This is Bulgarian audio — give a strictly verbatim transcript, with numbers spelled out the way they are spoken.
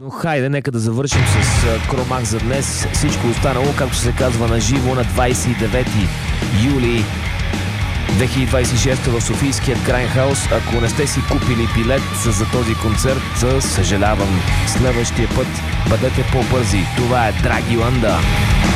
Но хайде, нека да завършим с Кромах за днес. Всичко останало, както се казва, на живо на двадесет и девети юли две хиляди двадесет и шеста в Софийският Крайнхаус. Ако не сте си купили билет за този концерт, съжалявам. Следващия път бъдете по-бързи. Това е Драги Ланда.